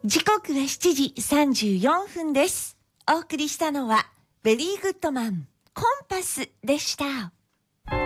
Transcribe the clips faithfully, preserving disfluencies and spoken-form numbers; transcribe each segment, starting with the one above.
時刻はしちじさんじゅうよんぷんです。お送りしたのはベリーグッドマンコンパスでした。さあ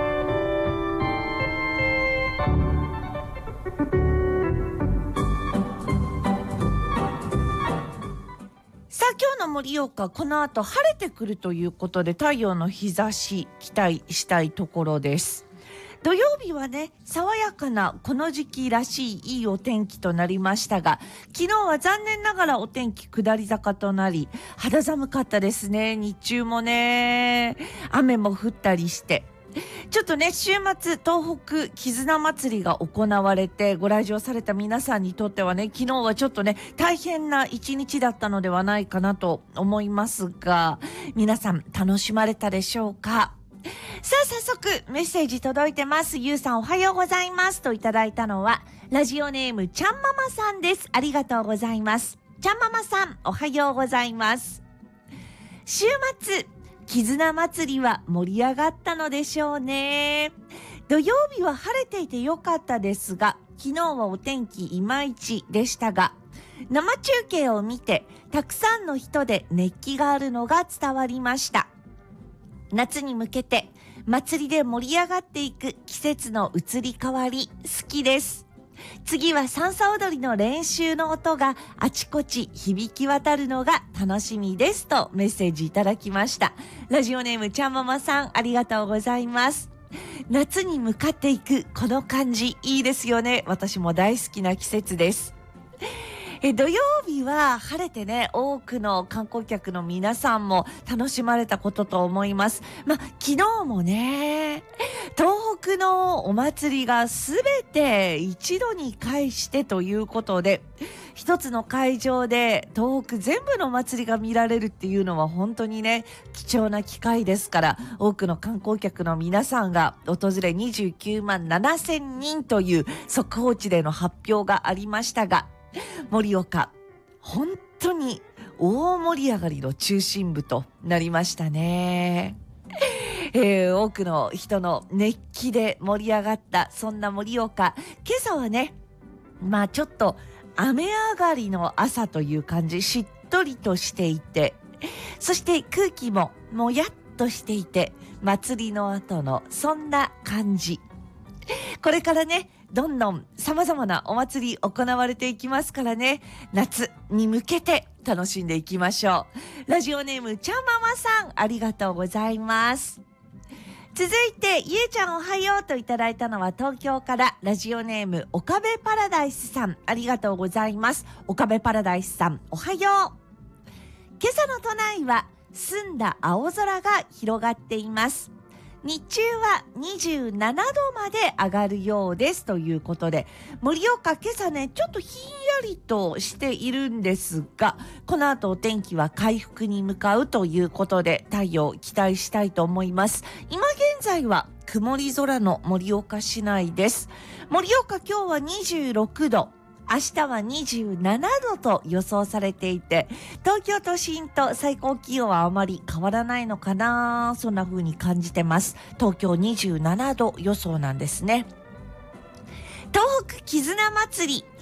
今日の盛岡、この後晴れてくるということで太陽の日差し期待したいところです。土曜日はね、爽やかなこの時期らしいいいお天気となりましたが、昨日は残念ながらお天気下り坂となり、肌寒かったですね。日中もね、雨も降ったりして。ちょっとね、週末東北絆祭りが行われてご来場された皆さんにとってはね、昨日はちょっとね、大変な一日だったのではないかなと思いますが、皆さん楽しまれたでしょうか。さあ早速メッセージ届いてます。ゆうさんおはようございますといただいたのはラジオネームちゃんママさんです。ありがとうございます。ちゃんママさんおはようございます。週末絆祭りは盛り上がったのでしょうね。土曜日は晴れていてよかったですが、昨日はお天気いまいちでしたが、生中継を見てたくさんの人で熱気があるのが伝わりました。夏に向けて祭りで盛り上がっていく季節の移り変わり好きです。次はさんさ踊りの練習の音があちこち響き渡るのが楽しみですとメッセージいただきました。ラジオネームちゃんママさんありがとうございます。夏に向かっていくこの感じいいですよね。私も大好きな季節です。え土曜日は晴れてね、多くの観光客の皆さんも楽しまれたことと思います。まあ、昨日もね、東北のお祭りがすべて一度に会してということで、一つの会場で東北全部のお祭りが見られるっていうのは本当にね、貴重な機会ですから、多くの観光客の皆さんが訪れにじゅうきゅうまんななせんにんという速報値での発表がありましたが、盛岡本当に大盛り上がりの中心部となりましたね。えー、多くの人の熱気で盛り上がったそんな盛岡、今朝はね、まあちょっと雨上がりの朝という感じ、しっとりとしていて、そして空気ももやっとしていて、祭りの後のそんな感じ。これからね、どんどん様々なお祭り行われていきますからね、夏に向けて楽しんでいきましょう。ラジオネームちゃんママさんありがとうございます。続いてゆえちゃんおはようといただいたのは東京からラジオネーム岡部パラダイスさんありがとうございます。岡部パラダイスさんおはよう。今朝の都内は澄んだ青空が広がっています。日中はにじゅうななどまで上がるようですということで、盛岡今朝ねちょっとひんやりとしているんですが、この後お天気は回復に向かうということで太陽期待したいと思います。今現在は曇り空の盛岡市内です。盛岡今日はにじゅうろくど、明日はにじゅうななどと予想されていて、東京都心と最高気温はあまり変わらないのかな、そんな風に感じてます。東京にじゅうななど予想なんですね。東北絆祭り